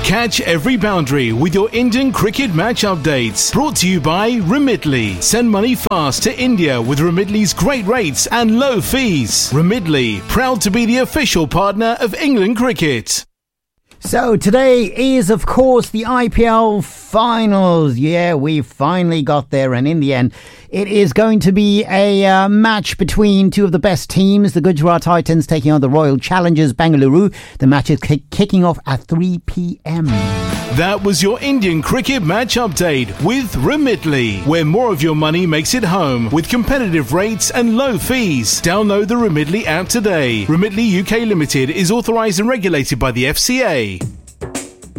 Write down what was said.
Catch every boundary with your Indian cricket match updates. Brought to you by Remitly. Send money fast to India with Remitly's great rates and low fees. Remitly, proud to be the official partner of England Cricket. So today is, of course, the IPL finals. Yeah, we finally got there, and in the end, it is going to be a match between two of the best teams, the Gujarat Titans taking on the Royal Challengers Bengaluru. The match is kicking off at 3 p.m. That was your Indian cricket match update with Remitly, where more of your money makes it home with competitive rates and low fees. Download the Remitly app today. Remitly UK Limited is authorised and regulated by the FCA.